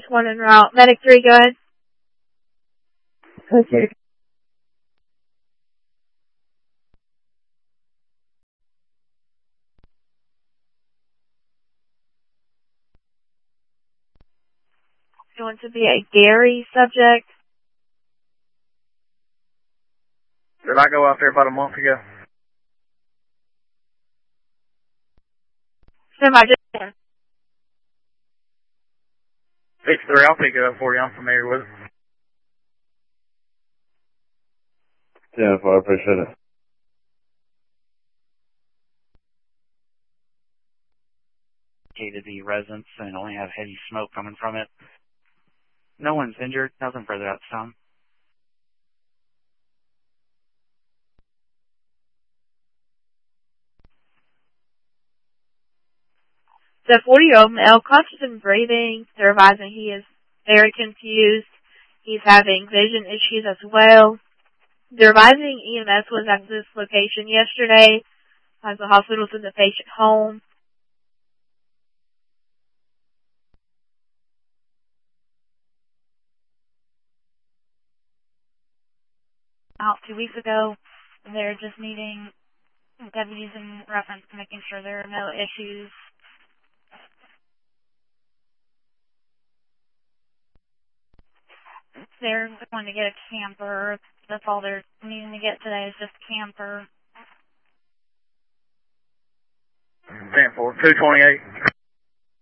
1 en route. Medic 3, go ahead. Okay. It's going to be a Gary subject. Did I go out there about a month ago? Semi-just. It's 3, I'll pick it up for you. I'm familiar with it. Yeah, I appreciate it. To the residence and only have heavy smoke coming from it. No one's injured, nothing further out the town. The 40-year-old male, conscious and breathing. They're advising he is very confused. He's having vision issues as well. They're advising EMS was at this location yesterday. As the hospital sent the patient home. Out 2 weeks ago, they're just needing deputies in reference to making sure there are no issues. They're going to get a camper. That's all they're needing to get today is just a camper. 10-4, 228.